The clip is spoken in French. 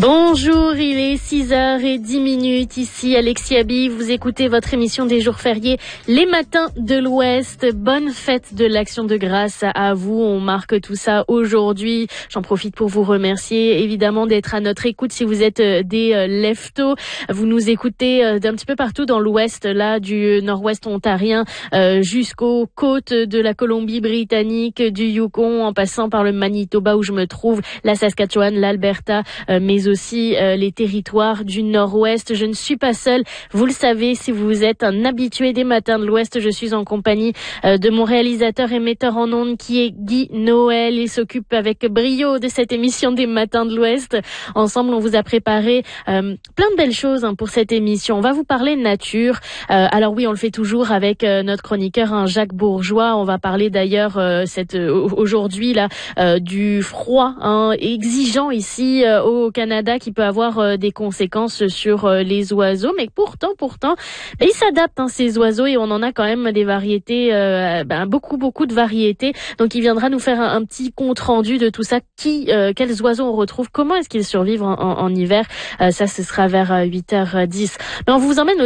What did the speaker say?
Bonjour, il est 6h10 ici Alexia B. Vous écoutez votre émission des jours fériés, les matins de l'Ouest. Bonne fête de l'Action de grâce à vous. On marque tout ça aujourd'hui. J'en profite pour vous remercier évidemment d'être à notre écoute. Si vous êtes des leftos, vous nous écoutez d'un petit peu partout dans l'Ouest, là du nord-ouest ontarien jusqu'aux côtes de la Colombie-Britannique, du Yukon, en passant par le Manitoba où je me trouve, la Saskatchewan, l'Alberta, mais aussi les territoires du Nord-Ouest. Je ne suis pas seule, vous le savez, si vous êtes un habitué des matins de l'Ouest, je suis en compagnie de mon réalisateur et metteur en ondes qui est Guy Noël. Il s'occupe avec brio de cette émission des matins de l'Ouest. Ensemble, on vous a préparé plein de belles choses pour cette émission. On va vous parler nature. Alors oui, on le fait toujours avec notre chroniqueur Jacques Bourgeois. On va parler d'ailleurs aujourd'hui là du froid exigeant ici au Canada qui peut avoir des conséquences sur les oiseaux, mais pourtant ils s'adaptent ces oiseaux, et on en a quand même des variétés, beaucoup de variétés. Donc il viendra nous faire un petit compte rendu de tout ça, quels oiseaux on retrouve, comment est-ce qu'ils survivent en hiver. Ça ce sera vers 8h10. Mais on vous emmène